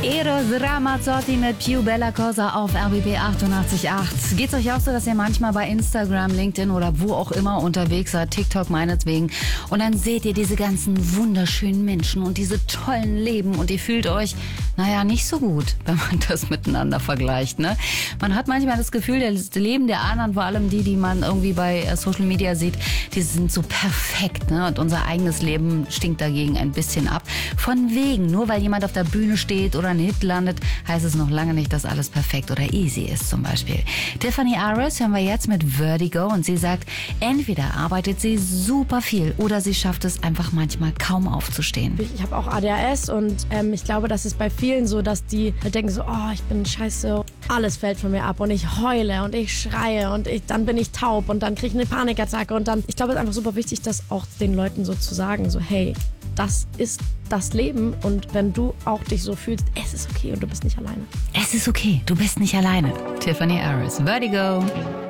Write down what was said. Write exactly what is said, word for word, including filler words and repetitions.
Eros Ramazzotti mit Più Bella Cosa auf R B B achtundachtzig Komma acht. Geht's euch auch so, dass ihr manchmal bei Instagram, LinkedIn oder wo auch immer unterwegs seid, TikTok meinetwegen, und dann seht ihr diese ganzen wunderschönen Menschen und diese tollen Leben und ihr fühlt euch, naja, nicht so gut, wenn man das miteinander vergleicht, ne? Man hat manchmal das Gefühl, das Leben der anderen, vor allem die, die man irgendwie bei Social Media sieht, die sind so perfekt, ne? Und unser eigenes Leben stinkt dagegen ein bisschen ab. Von wegen, nur weil jemand auf der Bühne steht oder einen Hit landet, heißt es noch lange nicht, dass alles perfekt oder easy ist zum Beispiel. Tiffany Aris hören wir jetzt mit Vertigo und sie sagt, entweder arbeitet sie super viel oder sie schafft es einfach manchmal kaum aufzustehen. Ich habe auch A D H S und ähm, ich glaube, das ist bei vielen so, dass die halt denken so, oh, ich bin scheiße, alles fällt von mir ab und ich heule und ich schreie und ich, dann bin ich taub und dann kriege ich eine Panikattacke und dann, ich glaube, es ist einfach super wichtig, das auch den Leuten so zu sagen, so hey, das ist das Leben und wenn du auch dich so fühlst, es ist okay und du bist nicht alleine. Es ist okay, du bist nicht alleine. Tiffany Aris, Vertigo.